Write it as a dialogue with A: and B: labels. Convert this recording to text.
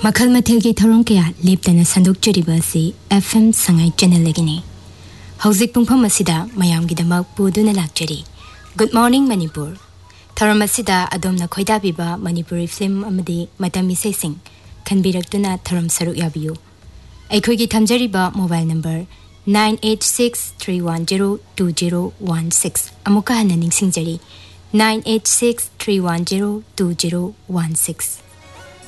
A: मखल मथेल की थौरम कया लेपतना संदोकचरिबा से FM Sangai channel लगिने हौजिक पुंफम असिदा मयामगिदमक पुदुना लाक्चरी good morning Manipur थौरम असिदा अदोमना खोइदाबिबा Manipuri film अमदी मतम इसेसिंग खनबिरक्तुना थौरम सरुक याबियु अखोइगी थमजरिबा मोबाइल नंबर 9863102016 अमुका हन्ना निंगसिंगजरी 9863102016